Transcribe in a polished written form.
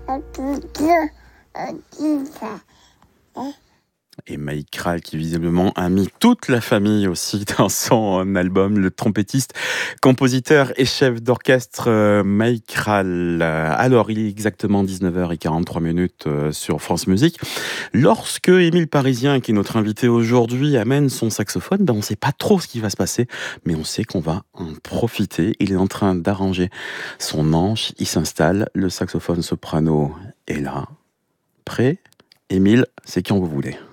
Et Mike Krall qui visiblement a mis toute la famille aussi dans son album, le trompettiste, compositeur et chef d'orchestre Mike Krall. Alors il est exactement 19h43 sur France Musique. Lorsque Émile Parisien, qui est notre invité aujourd'hui, amène son saxophone, on ne sait pas trop ce qui va se passer, mais on sait qu'on va en profiter. Il est en train d'arranger son manche, il s'installe, le saxophone soprano est là, prêt. Émile, c'est quand vous voulez.